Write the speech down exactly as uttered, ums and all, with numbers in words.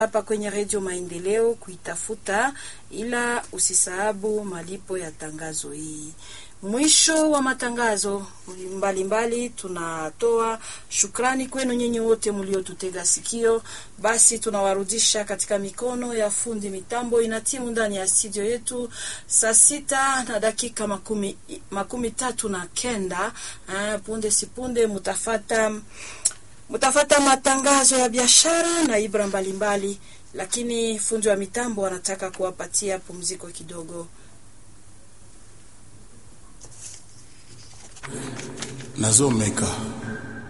hapa kwenye Radio Maendeleo kuitafuta, ila usisahabu malipo ya tangazo hii. Mwisho wa matangazo mbalimbali mbali, tunatoa shukrani kwenu nyinyi wote mliotutega sikio. Basi tunawarudisha katika mikono ya fundi mitambo. Inatimu ndani ya studio yetu saa sita na dakika makumi, makumi tatu na kenda. Ha, punde sipunde mutafata mutafata matangazo ya biashara na ibra mbalimbali, lakini fundi wa mitambo anataka kuwapatia pumziko kidogo. Nazomeka